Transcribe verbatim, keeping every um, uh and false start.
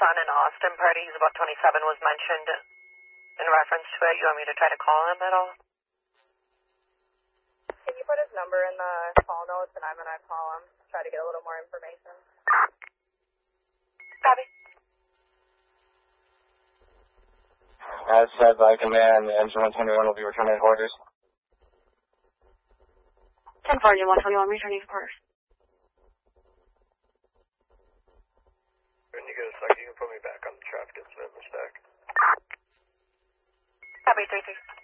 son in Austin party. He's about twenty-seven, was mentioned in reference to it. You want me to try to call him at all? Can you put his number in the call notes and I'm going to call him, try to get a little more information? Copy. As said by command, engine one twenty-one will be returning quarters. ten four, one twenty-one, returning quarters. When you get a sec, you can put me back on the traffic incident in the stack. Copy, three three.